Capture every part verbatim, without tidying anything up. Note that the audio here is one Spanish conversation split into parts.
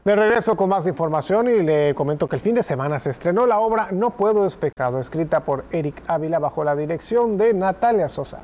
De regreso con más información y le comento que el fin de semana se estrenó la obra No Puedo es Pecado, escrita por Eric Ávila bajo la dirección de Natalia Sosa.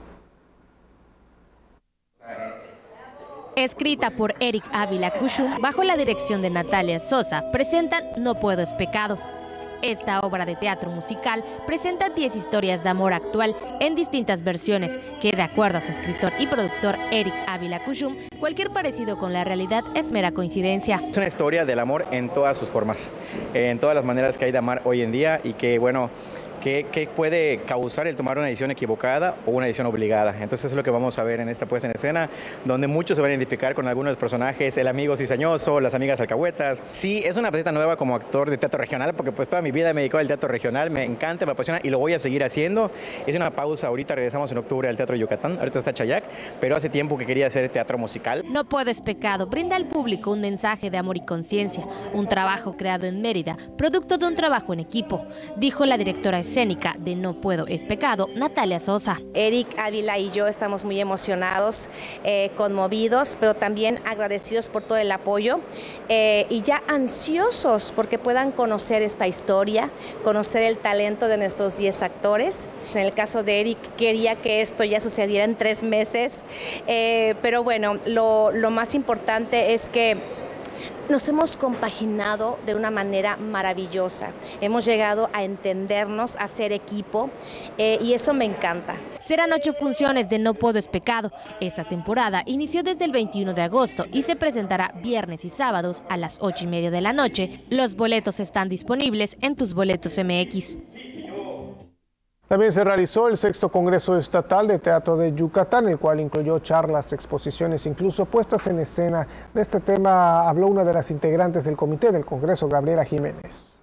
Escrita por Eric Ávila Cushum bajo la dirección de Natalia Sosa, presentan No Puedo es Pecado. Esta obra de teatro musical presenta diez historias de amor actual en distintas versiones, que de acuerdo a su escritor y productor Eric Ávila Cushum, cualquier parecido con la realidad es mera coincidencia. Es una historia del amor en todas sus formas, en todas las maneras que hay de amar hoy en día y que, bueno, que, que puede causar el tomar una decisión equivocada o una decisión obligada. Entonces es lo que vamos a ver en esta puesta en escena, donde muchos se van a identificar con algunos de los personajes, el amigo cizañoso, las amigas alcahuetas. Sí, es una faceta nueva como actor de teatro regional, porque pues toda mi vida me he dedicado al teatro regional, me encanta, me apasiona y lo voy a seguir haciendo. Es una pausa, ahorita regresamos en octubre al Teatro Yucatán, ahorita está Chayac, pero hace tiempo que quería hacer teatro musical. No Puedo es Pecado brinda al público un mensaje de amor y conciencia, un trabajo creado en Mérida, producto de un trabajo en equipo, dijo la directora escénica de No Puedo es Pecado, Natalia Sosa. Eric Ávila y yo estamos muy emocionados, eh, conmovidos, pero también agradecidos por todo el apoyo eh, y ya ansiosos porque puedan conocer esta historia, conocer el talento de nuestros diez actores. En el caso de Eric, quería que esto ya sucediera en tres meses, eh, pero bueno, lo, lo más importante es que nos hemos compaginado de una manera maravillosa. Hemos llegado a entendernos, a ser equipo, eh, y eso me encanta. Serán ocho funciones de No Puedo es Pecado. Esta temporada inició desde el veintiuno de agosto y se presentará viernes y sábados a las ocho y media de la noche. Los boletos están disponibles en Tus Boletos M X. También se realizó el sexto Congreso Estatal de Teatro de Yucatán, el cual incluyó charlas, exposiciones, incluso puestas en escena. De este tema habló una de las integrantes del comité del Congreso, Gabriela Jiménez.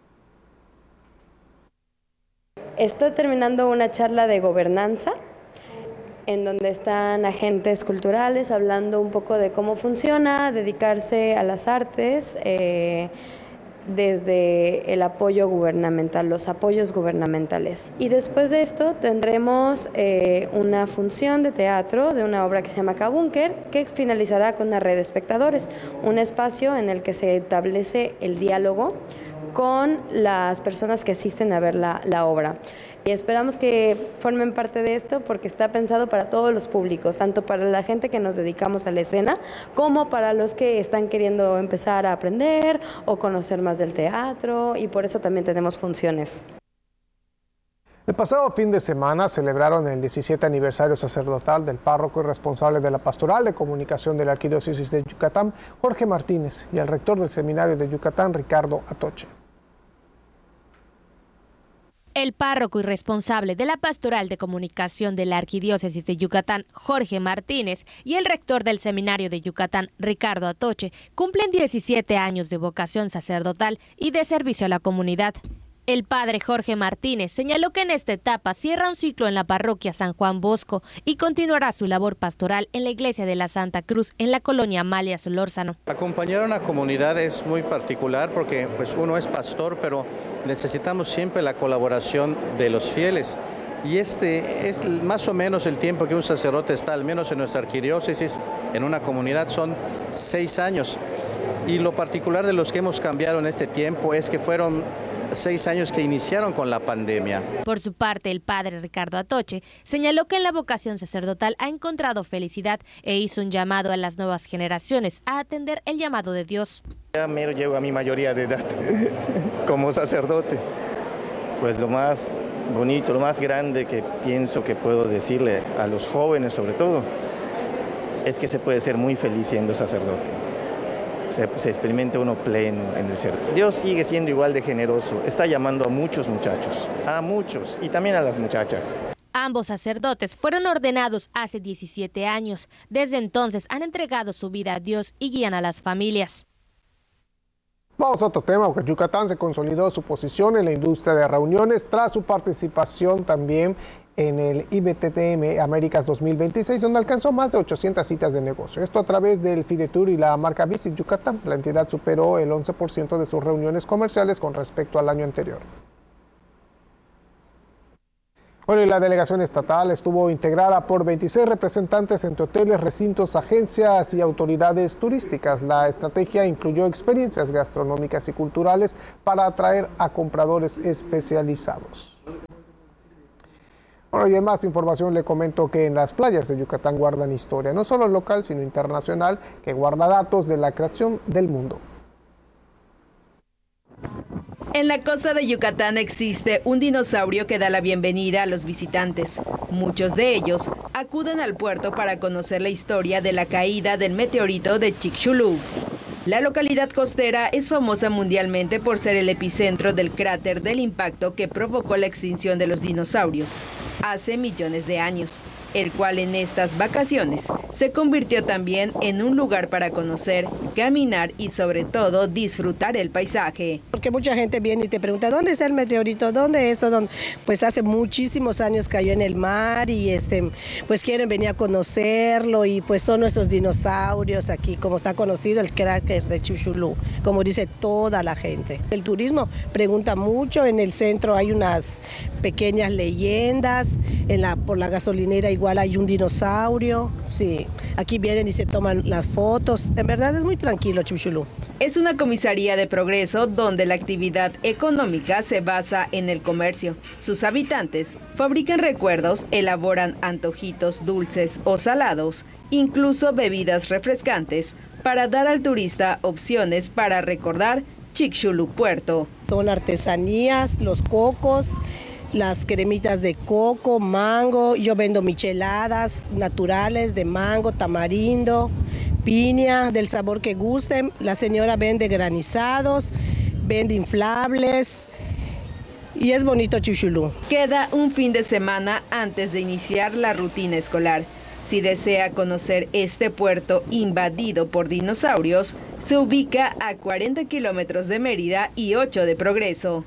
Está terminando una charla de gobernanza, en donde están agentes culturales hablando un poco de cómo funciona, dedicarse a las artes, eh, desde el apoyo gubernamental, los apoyos gubernamentales. Y después de esto tendremos eh, una función de teatro de una obra que se llama Cabúnker, que finalizará con una red de espectadores, un espacio en el que se establece el diálogo con las personas que asisten a ver la, la obra. Y esperamos que formen parte de esto porque está pensado para todos los públicos, tanto para la gente que nos dedicamos a la escena, como para los que están queriendo empezar a aprender o conocer más del teatro, y por eso también tenemos funciones. El pasado fin de semana celebraron el diecisiete aniversario sacerdotal del párroco y responsable de la Pastoral de Comunicación de la Arquidiócesis de Yucatán, Jorge Martínez, y el rector del Seminario de Yucatán, Ricardo Atoche. El párroco y responsable de la Pastoral de Comunicación de la Arquidiócesis de Yucatán, Jorge Martínez, y el rector del Seminario de Yucatán, Ricardo Atoche, cumplen diecisiete años de vocación sacerdotal y de servicio a la comunidad. El padre Jorge Martínez señaló que en esta etapa cierra un ciclo en la parroquia San Juan Bosco y continuará su labor pastoral en la iglesia de la Santa Cruz en la colonia Amalia Solórzano. Acompañar a una comunidad es muy particular porque pues, uno es pastor, pero necesitamos siempre la colaboración de los fieles. Y este es más o menos el tiempo que un sacerdote está, al menos en nuestra arquidiócesis, en una comunidad, son seis años. Y lo particular de los que hemos cambiado en este tiempo es que fueron seis años que iniciaron con la pandemia. Por su parte, el padre Ricardo Atoche señaló que en la vocación sacerdotal ha encontrado felicidad e hizo un llamado a las nuevas generaciones a atender el llamado de Dios. Ya mero llego a mi mayoría de edad como sacerdote. Pues lo más bonito, lo más grande que pienso que puedo decirle a los jóvenes sobre todo, es que se puede ser muy feliz siendo sacerdote. Se, se experimenta uno pleno en el ser. Dios sigue siendo igual de generoso, está llamando a muchos muchachos, a muchos y también a las muchachas. Ambos sacerdotes fueron ordenados hace diecisiete años. Desde entonces han entregado su vida a Dios y guían a las familias. Vamos a otro tema, porque Yucatán se consolidó su posición en la industria de reuniones tras su participación también en el I B T T M Américas dos mil veintiséis, donde alcanzó más de ochocientas citas de negocio. Esto a través del Fidetur y la marca Visit Yucatán. La entidad superó el once por ciento de sus reuniones comerciales con respecto al año anterior. Bueno, y la delegación estatal estuvo integrada por veintiséis representantes entre hoteles, recintos, agencias y autoridades turísticas. La estrategia incluyó experiencias gastronómicas y culturales para atraer a compradores especializados. Bueno, y en más información le comento que en las playas de Yucatán guardan historia, no solo local, sino internacional, que guarda datos de la creación del mundo. En la costa de Yucatán existe un dinosaurio que da la bienvenida a los visitantes. Muchos de ellos acuden al puerto para conocer la historia de la caída del meteorito de Chicxulub. La localidad costera es famosa mundialmente por ser el epicentro del cráter del impacto que provocó la extinción de los dinosaurios hace millones de años, el cual en estas vacaciones se convirtió también en un lugar para conocer, caminar y sobre todo disfrutar el paisaje. Porque mucha gente viene y te pregunta, ¿dónde está el meteorito? ¿Dónde es eso? Pues hace muchísimos años cayó en el mar y este, pues quieren venir a conocerlo y pues son nuestros dinosaurios aquí, como está conocido el cráter de Chicxulub, como dice toda la gente. El turismo pregunta mucho, en el centro hay unas pequeñas leyendas, en la, por la gasolinera igual hay un dinosaurio, sí, aquí vienen y se toman las fotos, en verdad es muy tranquilo Chicxulub. Es una comisaría de progreso donde la actividad económica se basa en el comercio. Sus habitantes fabrican recuerdos, elaboran antojitos dulces o salados, incluso bebidas refrescantes, para dar al turista opciones para recordar Chicxulub Puerto. Son artesanías, los cocos, las cremitas de coco, mango, yo vendo micheladas naturales de mango, tamarindo, piña, del sabor que gusten. La señora vende granizados, vende inflables y es bonito Chicxulub. Queda un fin de semana antes de iniciar la rutina escolar. Si desea conocer este puerto invadido por dinosaurios, se ubica a cuarenta kilómetros de Mérida y ocho de Progreso.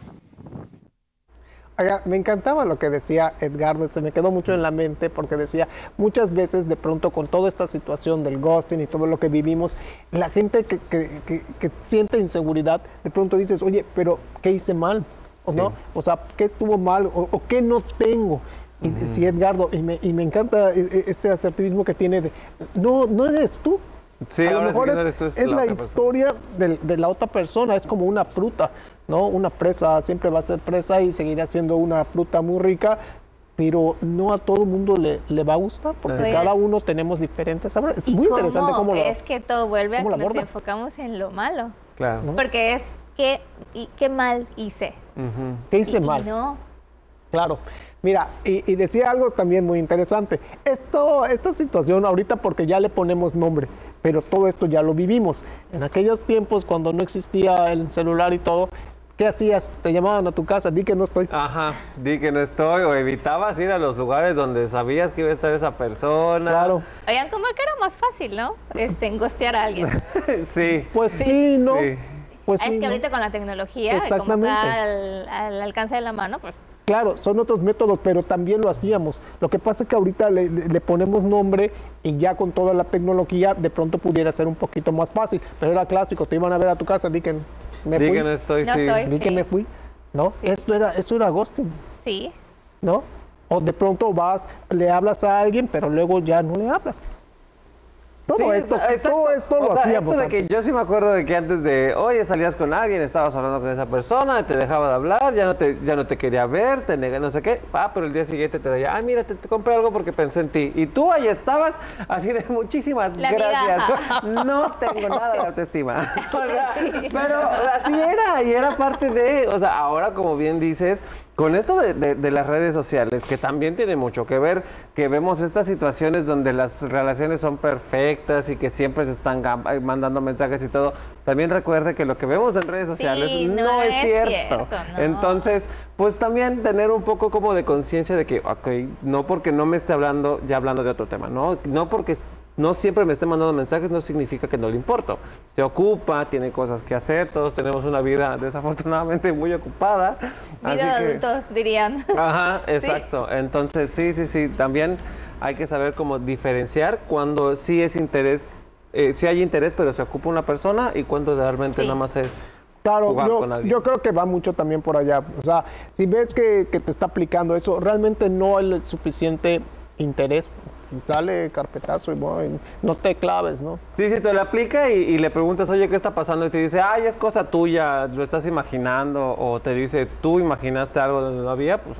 Me encantaba lo que decía Edgardo, se me quedó mucho en la mente porque decía, muchas veces de pronto con toda esta situación del ghosting y todo lo que vivimos, la gente que, que, que, que siente inseguridad, de pronto dices, oye, pero ¿qué hice mal? ¿O no? Sí. O sea, ¿qué estuvo mal? ¿O, o qué no tengo? Y uh-huh. sí, Edgardo, y me, y me encanta ese asertivismo que tiene de, no, no eres tú. Sí, a lo mejor sí es, no eres tú, es, es la, la otra historia de, de la otra persona, es como una fruta, ¿no? Una fresa siempre va a ser fresa y seguirá siendo una fruta muy rica, pero no a todo mundo le, le va a gustar, porque pues, cada uno tenemos diferentes sabores. Es muy cómo interesante cómo lo es que todo vuelve a que nos aborda. enfocamos en lo malo. Claro. ¿No? Porque es que y qué mal hice. Uh-huh. ¿Qué hice y, mal? Y no. Claro. Mira, y, y decía algo también muy interesante. Esto, esta situación ahorita porque ya le ponemos nombre, pero todo esto ya lo vivimos. En aquellos tiempos cuando no existía el celular y todo, ¿qué hacías? Te llamaban a tu casa, di que no estoy. Ajá, di que no estoy, o evitabas ir a los lugares donde sabías que iba a estar esa persona. Claro. Oigan, como que era más fácil, ¿no? Este, engostear a alguien. Sí. Pues sí, sí ¿no? Sí. Pues es sí, que ¿no? ahorita con la tecnología, como está al, al alcance de la mano, pues... Claro, son otros métodos, pero también lo hacíamos. Lo que pasa es que ahorita le, le ponemos nombre y ya con toda la tecnología de pronto pudiera ser un poquito más fácil. Pero era clásico, te iban a ver a tu casa, di que me di fui. que no estoy, no sí. estoy, di sí. que me fui, ¿no? Esto era, esto era ghosting. Sí. ¿No? O de pronto vas, le hablas a alguien, pero luego ya no le hablas. Todo Sí, esto, exacto. todo esto o lo sea, hacíamos. Esto de que yo sí me acuerdo de que antes de, oye, salías con alguien, estabas hablando con esa persona, te dejaba de hablar, ya no te, ya no te quería ver, te negaba no sé qué, ah, pero el día siguiente te decía, ah, mira, te, te compré algo porque pensé en ti. Y tú ahí estabas, así de muchísimas La gracias. migaja. No tengo nada de autoestima. O sea, pero así era, y era parte de, o sea, ahora como bien dices, con esto de, de, de las redes sociales, que también tiene mucho que ver, que vemos estas situaciones donde las relaciones son perfectas y que siempre se están mandando mensajes y todo, también recuerde que lo que vemos en redes sociales sí, no, no es, es cierto. cierto no. Entonces, pues también tener un poco como de conciencia de que, ok, no porque no me esté hablando, ya hablando de otro tema, no, no porque no siempre me esté mandando mensajes, no significa que no le importo. Se ocupa, tiene cosas que hacer, todos tenemos una vida desafortunadamente muy ocupada. Vida así de que, adultos, dirían. Ajá, exacto. ¿Sí? Entonces, sí, sí, sí, también hay que saber cómo diferenciar cuando sí es interés, eh, sí hay interés, pero se ocupa una persona y cuando realmente Sí. nada más es Claro, jugar yo, con alguien. yo creo que va mucho también por allá. O sea, si ves que, que te está aplicando eso, realmente no hay el suficiente interés. Dale carpetazo y bueno, no te claves, ¿no? Sí, sí, te lo aplica y, y le preguntas, oye, ¿qué está pasando? Y te dice, ay, es cosa tuya, lo estás imaginando. O te dice, tú imaginaste algo donde no había, pues